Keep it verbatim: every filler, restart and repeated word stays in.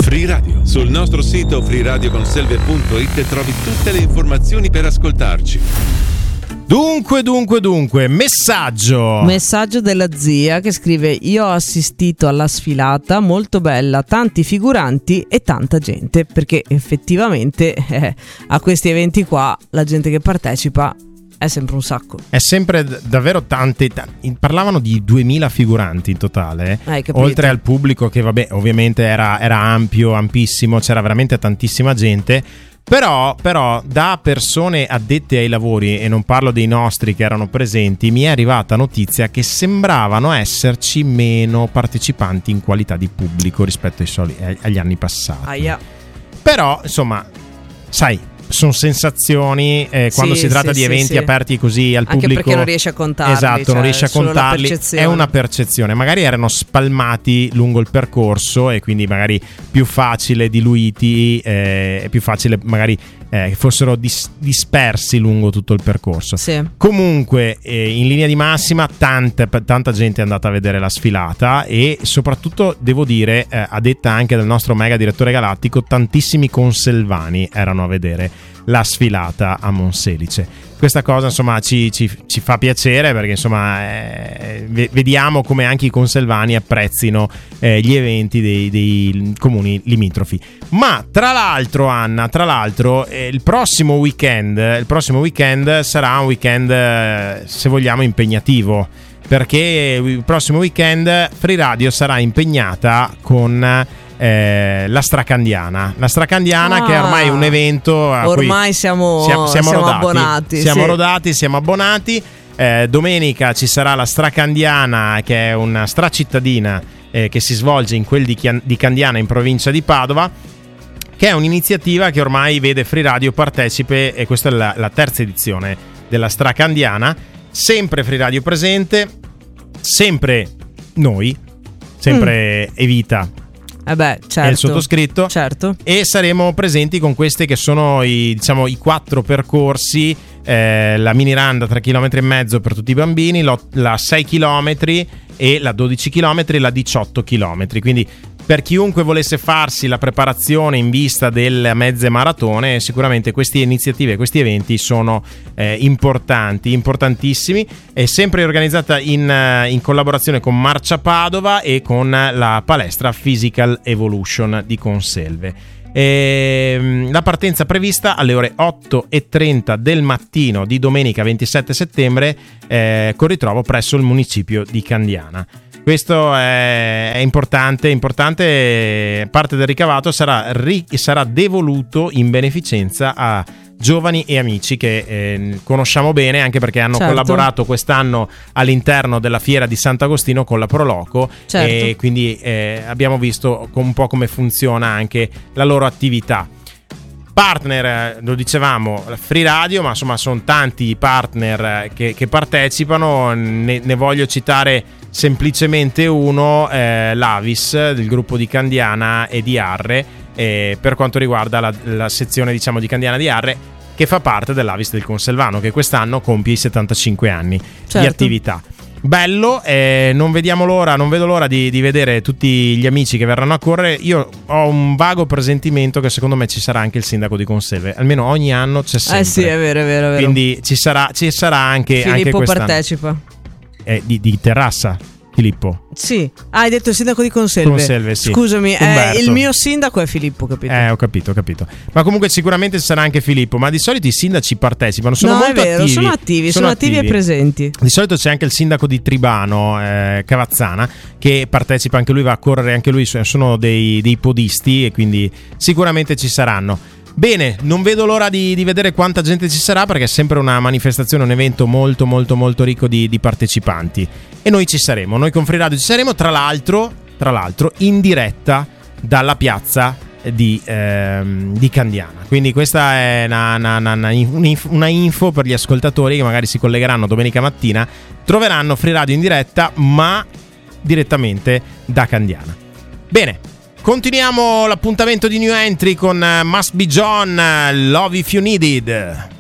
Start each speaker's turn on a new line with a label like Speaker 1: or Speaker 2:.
Speaker 1: Free Radio. Sul nostro sito free radio conselve punto it trovi tutte le informazioni per ascoltarci.
Speaker 2: Dunque, dunque, dunque, messaggio.
Speaker 3: Messaggio della zia che scrive: io ho assistito alla sfilata, molto bella, tanti figuranti e tanta gente, perché effettivamente eh, a questi eventi qua la gente che partecipa è sempre un sacco.
Speaker 2: È sempre d- davvero tante, t- parlavano di duemila figuranti in totale,
Speaker 3: Hai capito?
Speaker 2: oltre al pubblico che vabbè ovviamente era, era ampio, ampissimo, c'era veramente tantissima gente. Però, però da persone addette ai lavori, e non parlo dei nostri che erano presenti, mi è arrivata notizia che sembravano esserci meno partecipanti in qualità di pubblico rispetto ai soli, agli anni passati.
Speaker 3: Aia.
Speaker 2: Però insomma, sai, sono sensazioni eh, quando
Speaker 3: Sì,
Speaker 2: si tratta
Speaker 3: sì,
Speaker 2: di
Speaker 3: sì,
Speaker 2: eventi
Speaker 3: sì.
Speaker 2: aperti così al
Speaker 3: Anche
Speaker 2: pubblico.
Speaker 3: perché non riesci a contarli.
Speaker 2: Esatto,
Speaker 3: cioè,
Speaker 2: non riesci a
Speaker 3: solo la
Speaker 2: contarli. È
Speaker 3: percezione.
Speaker 2: una percezione. Magari erano spalmati lungo il percorso e quindi magari più facile diluiti, eh, è più facile magari eh, fossero dis- dispersi lungo tutto il percorso.
Speaker 3: Sì.
Speaker 2: Comunque eh, in linea di massima tante, tanta gente è andata a vedere la sfilata e soprattutto devo dire, eh, a detta anche del nostro mega direttore galattico, tantissimi conselvani erano a vedere la sfilata a Monselice. Questa cosa insomma ci, ci, ci fa piacere, perché insomma eh, vediamo come anche i conselvani apprezzino eh, gli eventi dei, dei comuni limitrofi. Ma tra l'altro, Anna, tra l'altro eh, il prossimo weekend il prossimo weekend sarà un weekend eh, se vogliamo impegnativo, perché il prossimo weekend Free Radio sarà impegnata con Eh, la Stracandiana la Stracandiana ah, che è ormai un evento a
Speaker 3: ormai
Speaker 2: cui
Speaker 3: siamo,
Speaker 2: siamo, siamo,
Speaker 3: siamo
Speaker 2: rodati,
Speaker 3: abbonati
Speaker 2: siamo
Speaker 3: sì.
Speaker 2: rodati siamo abbonati eh, domenica ci sarà la Stracandiana, che è una stracittadina eh, che si svolge in quel di, Chian- di Candiana in provincia di Padova, che è un'iniziativa che ormai vede Free Radio partecipe, e questa è la, la terza edizione della Stracandiana. Sempre Free Radio presente, sempre noi, sempre mm. Evita
Speaker 3: Eh beh, certo.
Speaker 2: e il sottoscritto,
Speaker 3: certo.
Speaker 2: E saremo presenti con questi che sono i, diciamo, i quattro percorsi, eh, la mini run da tre chilometri e mezzo per tutti i bambini, lo, la sei chilometri e la dodici chilometri e la diciotto chilometri. Quindi per chiunque volesse farsi la preparazione in vista delle mezze maratone, sicuramente queste iniziative, questi eventi sono eh, importanti, importantissimi. È sempre organizzata in, in collaborazione con Marcia Padova e con la palestra Physical Evolution di Conselve. E la partenza prevista alle ore otto e trenta del mattino di domenica ventisette settembre eh, con ritrovo presso il municipio di Candiana. Questo è, è importante, importante. Parte del ricavato sarà, ri, sarà devoluto in beneficenza a giovani e amici che eh, conosciamo bene, anche perché hanno
Speaker 3: certo.
Speaker 2: collaborato quest'anno all'interno della fiera di Sant'Agostino con la Proloco,
Speaker 3: certo.
Speaker 2: e quindi eh, abbiamo visto un po' come funziona anche la loro attività. Partner, lo dicevamo, Free Radio, ma insomma sono tanti i partner che, che partecipano. Ne, ne voglio citare semplicemente uno, eh, l'Avis del gruppo di Candiana e di Arre, eh, per quanto riguarda la, la sezione diciamo di Candiana di Arre, che fa parte dell'Avis del Conselvano, che quest'anno compie i settantacinque anni
Speaker 3: certo.
Speaker 2: di attività. Bello, eh, non vediamo l'ora, non vedo l'ora di, di vedere tutti gli amici che verranno a correre. Io ho un vago presentimento che secondo me ci sarà anche il sindaco di Conselve, almeno ogni anno c'è sempre.
Speaker 3: Eh sì, è vero, è vero, è vero.
Speaker 2: Quindi ci sarà, ci sarà anche,
Speaker 3: Filippo
Speaker 2: anche quest'anno.
Speaker 3: partecipa.
Speaker 2: Eh, di, di Terrassa, Filippo.
Speaker 3: Sì, ah, hai detto il sindaco di Conselve.
Speaker 2: Conselve, sì.
Speaker 3: Scusami,
Speaker 2: Umberto.
Speaker 3: eh, il mio sindaco è Filippo, capito?
Speaker 2: Eh, ho capito, ho capito. Ma comunque sicuramente ci sarà anche Filippo. Ma di solito i sindaci partecipano, sono
Speaker 3: no,
Speaker 2: molto
Speaker 3: è vero,
Speaker 2: attivi.
Speaker 3: sono attivi, sono, sono attivi, attivi e presenti.
Speaker 2: Di solito c'è anche il sindaco di Tribano, eh, Cavazzana, che partecipa anche lui, va a correre anche lui. Sono dei, dei podisti, e quindi sicuramente ci saranno. Bene, non vedo l'ora di, di vedere quanta gente ci sarà, perché è sempre una manifestazione, un evento molto molto molto ricco di, di partecipanti. E noi ci saremo, noi con Free Radio ci saremo, tra l'altro, tra l'altro in diretta dalla piazza di, ehm, di Candiana. Quindi questa è una, una, una, una info per gli ascoltatori che magari si collegheranno domenica mattina, troveranno Free Radio in diretta, ma direttamente da Candiana. Bene, continuiamo l'appuntamento di New Entry con Must Be John, Love If You Need It.